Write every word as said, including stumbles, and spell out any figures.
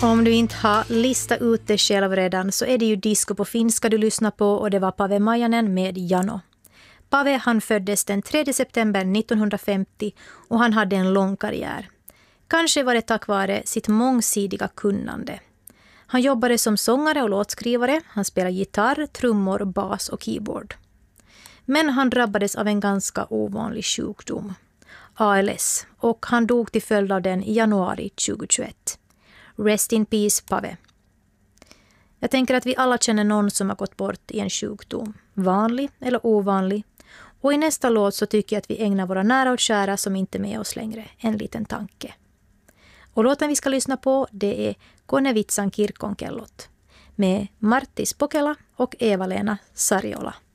Om du inte har listat ut det själv redan så är det ju Disco på finska du lyssnar på, och det var Pave Maijanen med Jano. Pave han föddes den tredje september nittonhundrafemtio och han hade en lång karriär. Kanske var det tack vare sitt mångsidiga kunnande. Han jobbade som sångare och låtskrivare, han spelade gitarr, trummor, bas och keyboard. Men han drabbades av en ganska ovanlig sjukdom, A L S, och han dog till följd av den i januari tjugohundratjugoett. Rest in peace, Pave. Jag tänker att vi alla känner någon som har gått bort i en sjukdom, vanlig eller ovanlig. Och i nästa låt så tycker jag att vi ägnar våra nära och kära som inte är med oss längre en liten tanke. Och låten vi ska lyssna på, det är Konevitsan kirkonkellot med Martti Spokela och Eva-Lena Sarjola.